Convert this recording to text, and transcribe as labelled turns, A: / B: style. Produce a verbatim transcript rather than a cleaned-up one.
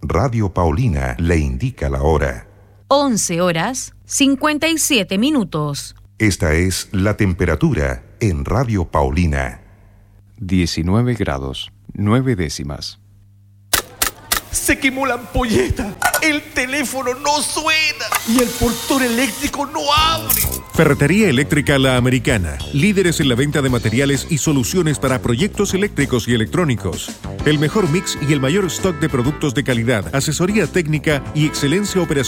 A: Radio Paulina le indica la hora.
B: once horas, cincuenta y siete minutos.
A: Esta es la temperatura en Radio Paulina.
C: diecinueve grados, nueve décimas.
D: Se quemó la ampolleta, el teléfono no suena y el portón eléctrico no abre.
E: Ferretería Eléctrica La Americana, líderes en la venta de materiales y soluciones para proyectos eléctricos y electrónicos. El mejor mix y el mayor stock de productos de calidad, asesoría técnica y excelencia operacional.